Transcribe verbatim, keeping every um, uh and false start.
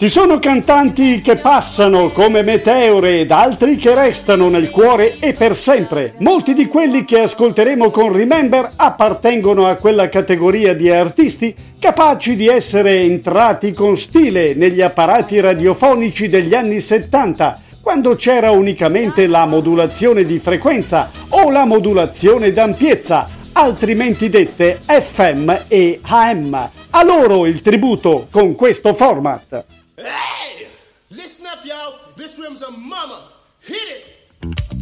Ci sono cantanti che passano come meteore ed altri che restano nel cuore e per sempre. Molti di quelli che ascolteremo con Remember appartengono a quella categoria di artisti capaci di essere entrati con stile negli apparati radiofonici degli anni settanta, quando c'era unicamente la modulazione di frequenza o la modulazione d'ampiezza, altrimenti dette F M e A M. A loro il tributo con questo format.